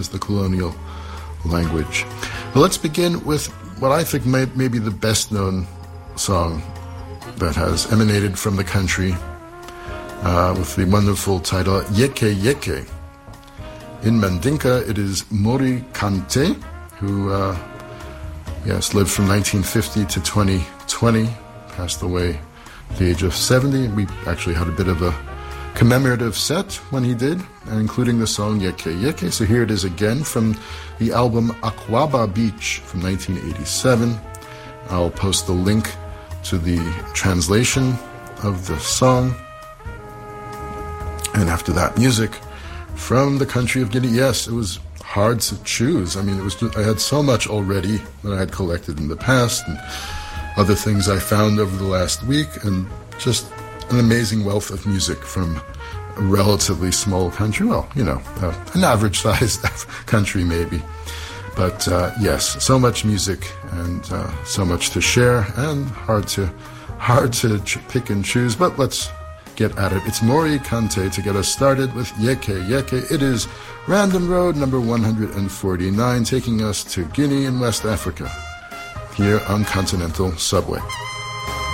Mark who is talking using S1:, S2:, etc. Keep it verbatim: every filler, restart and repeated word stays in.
S1: is the colonial language. Well, let's begin with what I think may, may be the best-known song that has emanated from the country, uh, with the wonderful title Yeke Yeke. In Mandinka, it is Mori Kante, who uh, yes lived from nineteen fifty to twenty twenty, passed away at the age of seventy. We actually had a bit of a commemorative set when he did, including the song Yeke Yeke. So here it is again from the album Akwaaba Beach from nineteen eighty-seven. I'll post the link to the translation of the song. And after that, music from the country of Guinea. Yes, it was hard to choose. I mean, it was just, I had so much already that I had collected in the past and other things I found over the last week, and just an amazing wealth of music from a relatively small country. Well, you know, uh, an average-sized country maybe. But uh, yes, so much music and uh, so much to share, and hard to hard to ch- pick and choose. But let's get at it. It's Mori Kante to get us started with Yeke Yeke. It is Random Road number one hundred forty-nine, taking us to Guinea in West Africa, here on Continental Subway.